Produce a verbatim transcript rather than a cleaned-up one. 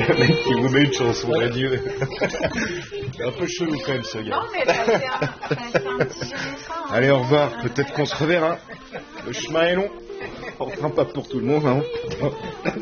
Le mec qui vous met une chanson d'adieu. C'est un peu chelou quand même ce gars. Non, mais ça fait un, ça fait un petit jeu de fin, hein. Allez, au revoir. Peut-être qu'on se reverra. Le chemin est long. Enfin, pas pour tout le monde, hein.